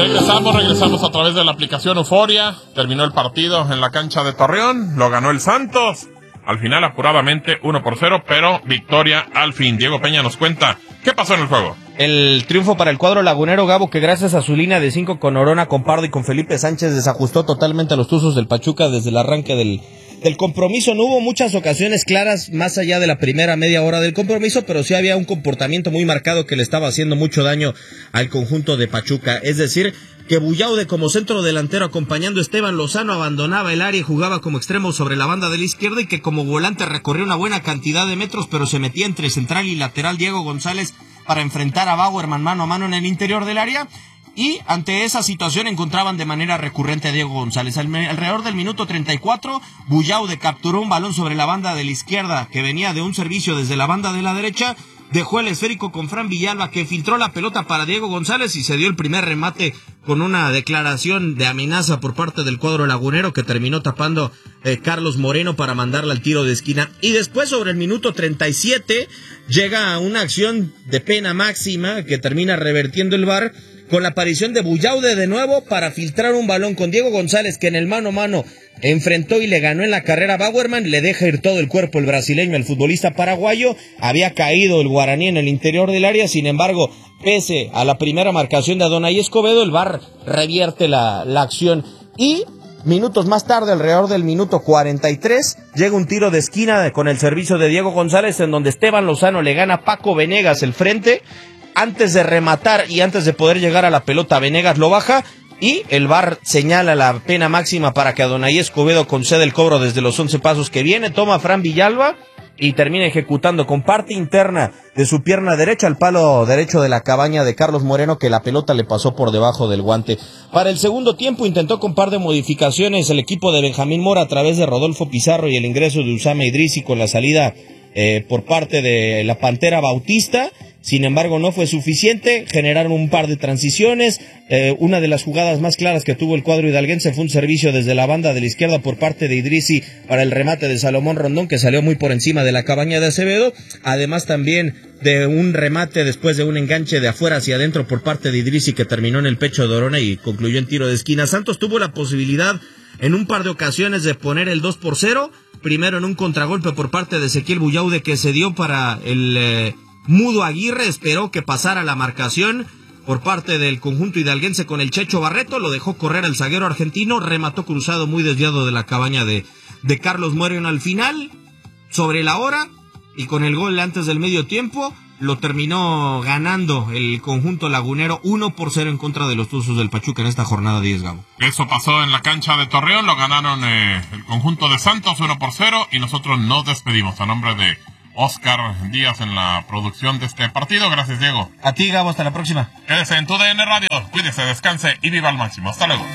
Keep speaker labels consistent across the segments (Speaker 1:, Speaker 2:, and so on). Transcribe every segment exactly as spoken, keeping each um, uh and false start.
Speaker 1: Regresamos, regresamos a través de la aplicación Euforia. Terminó el partido en la cancha de Torreón, lo ganó el Santos. Al final apuradamente uno por cero, pero victoria al fin. Diego Peña nos cuenta qué pasó en el juego.
Speaker 2: El triunfo para el cuadro lagunero, Gabo, que gracias a su línea de cinco con Orona, con Pardo y con Felipe Sánchez desajustó totalmente a los Tuzos del Pachuca desde el arranque del, del compromiso. No hubo muchas ocasiones claras más allá de la primera media hora del compromiso, pero sí había un comportamiento muy marcado que le estaba haciendo mucho daño al conjunto de Pachuca. Es decir, que Bullaude como centro delantero acompañando a Esteban Lozano abandonaba el área y jugaba como extremo sobre la banda de la izquierda, y que como volante recorrió una buena cantidad de metros, pero se metía entre central y lateral Diego González para enfrentar a Bauerman mano a mano en el interior del área. Y ante esa situación encontraban de manera recurrente a Diego González. Al, alrededor del minuto treinta y cuatro, Bullaude capturó un balón sobre la banda de la izquierda que venía de un servicio desde la banda de la derecha. Dejó el esférico con Fran Villalba, que filtró la pelota para Diego González y se dio el primer remate con una declaración de amenaza por parte del cuadro lagunero, que terminó tapando eh, Carlos Moreno para mandarla al tiro de esquina. Y después, sobre el minuto treinta y siete, llega una acción de pena máxima que termina revertiendo el V A R, con la aparición de Bullaude de nuevo para filtrar un balón con Diego González, que en el mano a mano enfrentó y le ganó en la carrera a Bauerman. Le deja ir todo el cuerpo el brasileño, el futbolista paraguayo. Había caído el guaraní en el interior del área, sin embargo, pese a la primera marcación de Adonai Escobedo, el V A R revierte la, la acción. Y minutos más tarde, alrededor del minuto cuarenta y tres, llega un tiro de esquina con el servicio de Diego González, en donde Esteban Lozano le gana a Paco Venegas el frente. Antes de rematar y antes de poder llegar a la pelota, Venegas lo baja y el V A R señala la pena máxima para que Adonai Escobedo conceda el cobro desde los once pasos que viene. Toma Fran Villalba y termina ejecutando con parte interna de su pierna derecha al palo derecho de la cabaña de Carlos Moreno, que la pelota le pasó por debajo del guante. Para el segundo tiempo intentó con par de modificaciones el equipo de Benjamín Mora a través de Rodolfo Pizarro y el ingreso de Usama Idrisi con la salida eh, por parte de la Pantera Bautista. Sin embargo, no fue suficiente. Generaron un par de transiciones. Eh, una de las jugadas más claras que tuvo el cuadro hidalguense fue un servicio desde la banda de la izquierda por parte de Idrisi para el remate de Salomón Rondón, que salió muy por encima de la cabaña de Acevedo. Además también de un remate después de un enganche de afuera hacia adentro por parte de Idrisi, que terminó en el pecho de Orona y concluyó en tiro de esquina. Santos tuvo la posibilidad en un par de ocasiones de poner el dos por cero. Primero en un contragolpe por parte de Ezequiel Bullaude, que se dio para el Eh, Mudo Aguirre, esperó que pasara la marcación por parte del conjunto hidalguense con el Checho Barreto, lo dejó correr al zaguero argentino, remató cruzado muy desviado de la cabaña de, de Carlos Moreno al final, sobre la hora, y con el gol antes del medio tiempo, lo terminó ganando el conjunto lagunero uno por cero en contra de los Tuzos del Pachuca en esta jornada diez, Gabo.
Speaker 1: Eso pasó en la cancha de Torreón, lo ganaron eh, el conjunto de Santos uno por cero, y nosotros nos despedimos a nombre de Oscar Díaz en la producción de este partido. Gracias, Diego.
Speaker 2: A ti, Gabo, hasta la próxima.
Speaker 1: Quédese en tu D N Radio, cuídese, descanse y viva al máximo. Hasta luego.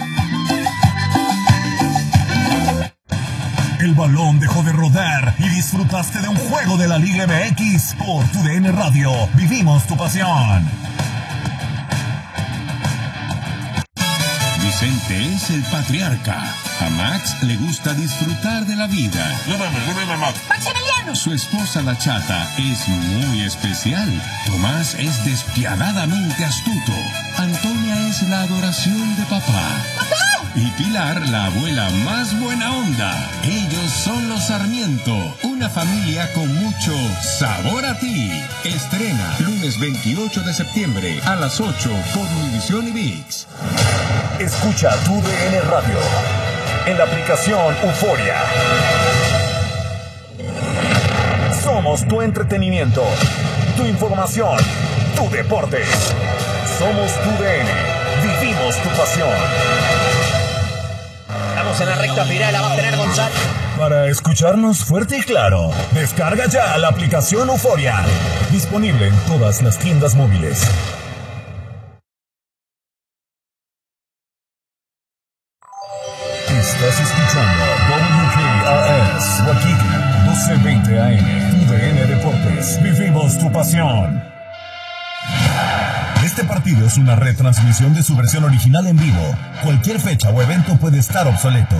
Speaker 3: El balón dejó de rodar y disfrutaste de un juego de la Liga M X por tu D N Radio. Vivimos tu pasión.
Speaker 4: Vicente es el patriarca. A Max le gusta disfrutar de la vida.
Speaker 1: Llévame, llévame, Max.
Speaker 5: ¡Maximiliano!
Speaker 4: Su esposa, la Chata, es muy especial. Tomás es despiadadamente astuto. Antonia es la adoración de papá.
Speaker 5: ¡Papá!
Speaker 4: Y Pilar, la abuela más buena onda. Ellos son los Sarmiento, una familia con mucho sabor a ti. Estrena lunes veintiocho de septiembre a las ocho por Univisión y ViX.
Speaker 3: Escucha tu D N Radio en la aplicación Euforia. Somos tu entretenimiento, tu información, tu deporte. Somos tu D N. Vivimos tu pasión.
Speaker 5: Estamos en la recta final, la va a tener González.
Speaker 3: Para escucharnos fuerte y claro, descarga ya la aplicación Euforia. Disponible en todas las tiendas móviles. Estás escuchando W K R S, Waikiki, doce veinte A M, tu D N Deportes. Vivimos tu pasión. Este partido es una retransmisión de su versión original en vivo. Cualquier fecha o evento puede estar obsoleto.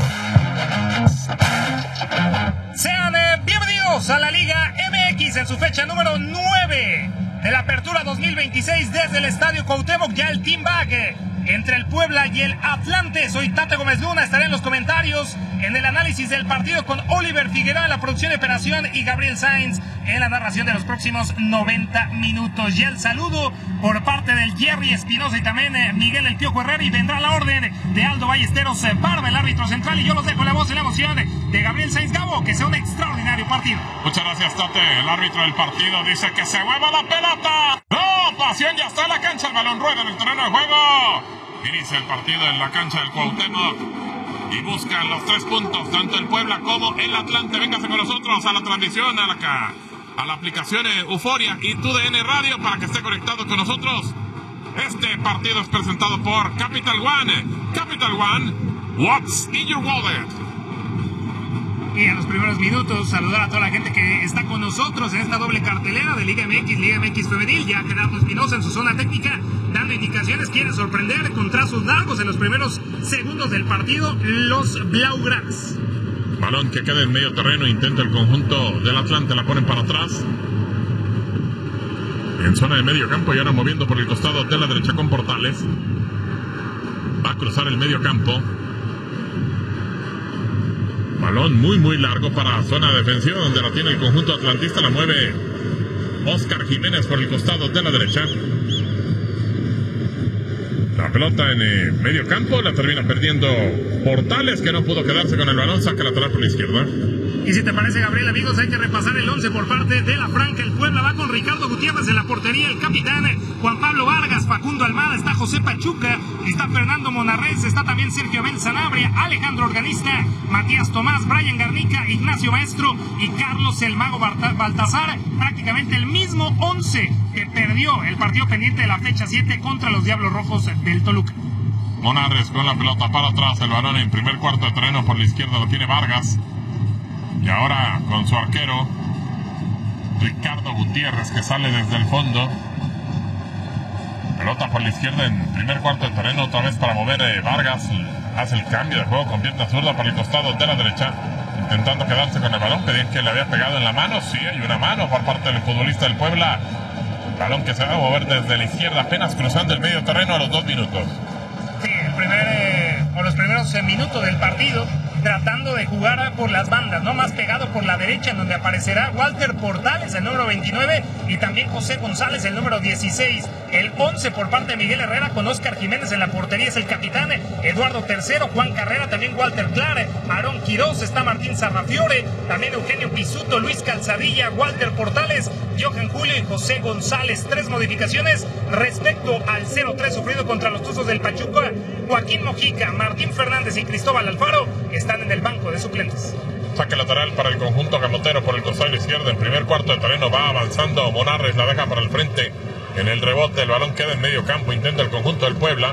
Speaker 6: Sean eh, bienvenidos a la Liga M X en su fecha número nueve de la Apertura dos mil veintiséis desde el Estadio Cuauhtémoc. Ya el Team Bag eh, entre el Puebla y el Atlante. Soy Tate Gómez Luna, estaré en los comentarios, en el análisis del partido con Oliver Figueroa en la producción y operación y Gabriel Sainz en la narración de los próximos noventa minutos. Y el saludo por parte del Jerry Espinosa y también eh, Miguel El Piojo Herrera, y vendrá la orden de Aldo Ballesteros eh, Barba, el árbitro central, y yo los dejo la voz y la emoción de Gabriel Sainz. Gabo, que sea un extraordinario partido.
Speaker 1: Muchas gracias, Tate. El árbitro del partido dice que se mueva la pelota. ¡No! Pasión ya está en la cancha, el balón rueda en el terreno de juego. Inicia el partido en la cancha del Cuauhtémoc y buscan los tres puntos, tanto el Puebla como el Atlante. Véngase con nosotros a la transmisión, a la, a la aplicación Euforia y T U D N Radio para que esté conectado con nosotros. Este partido es presentado por Capital One. Capital One, what's in your wallet?
Speaker 6: Y en los primeros minutos, saludar a toda la gente que está con nosotros en esta doble cartelera de Liga M X, Liga M X Femenil. Ya Gerardo Espinosa en su zona técnica dando indicaciones, quiere sorprender con trazos largos en los primeros segundos del partido los Blaugranas.
Speaker 1: Balón que queda en medio terreno, intenta el conjunto del Atlante, la ponen para atrás. En zona de medio campo y ahora moviendo por el costado de la derecha con Portales. Va a cruzar el medio campo. Balón muy muy largo para zona defensiva donde la tiene el conjunto atlantista. La mueve Oscar Jiménez por el costado de la derecha. La pelota en eh, medio campo la termina perdiendo Portales, que no pudo quedarse con el balón. Saca lateral por la izquierda.
Speaker 6: Y si te parece, Gabriel, amigos, hay que repasar el once por parte de la Franca. El Puebla va con Ricardo Gutiérrez en la portería, el capitán Juan Pablo Vargas, Facundo Almada, está José Pachuca, está Fernando Monarrez, está también Sergio Abel Sanabria, Alejandro Organista, Matías Tomás, Brian Garnica, Ignacio Maestro y Carlos El Mago Baltazar. Prácticamente el mismo once que perdió el partido pendiente de la fecha siete contra los Diablos Rojos del Toluca.
Speaker 1: Monarrez con la pelota para atrás, el balón en primer cuarto de terreno por la izquierda lo tiene Vargas. Y ahora con su arquero, Ricardo Gutiérrez, que sale desde el fondo. Pelota por la izquierda en primer cuarto de terreno, otra vez para mover eh, Vargas. Hace el cambio de juego con pierna zurda por el costado de la derecha, intentando quedarse con el balón. Pedían que le había pegado en la mano. Sí, hay una mano por parte del futbolista del Puebla. Balón que se va a mover desde la izquierda, apenas cruzando el medio terreno a los dos minutos.
Speaker 6: Sí, el primer, eh, o los primeros eh, minutos del partido, tratando de jugar por las bandas, ¿no? Más pegado por la derecha, en donde aparecerá Walter Portales, el número veintinueve, y también José González, el número dieciséis. El once por parte de Miguel Herrera, con Oscar Jiménez en la portería, es el capitán Eduardo Tercero, Juan Carrera, también Walter Clar, Aarón Quirós, está Martín Sarrafiore, también Eugenio Pisuto, Luis Calzadilla, Walter Portales, Johan Julio y José González. Tres modificaciones respecto al cero tres sufrido contra los Tuzos del Pachuca. Joaquín Mojica, Martín Fernández y Cristóbal Alfaro están en el banco de suplentes.
Speaker 1: Saque lateral para el conjunto gamotero por el costado izquierdo. En primer cuarto de terreno va avanzando Monarrez, la deja para el frente. En el rebote el balón queda en medio campo, intenta el conjunto del Puebla.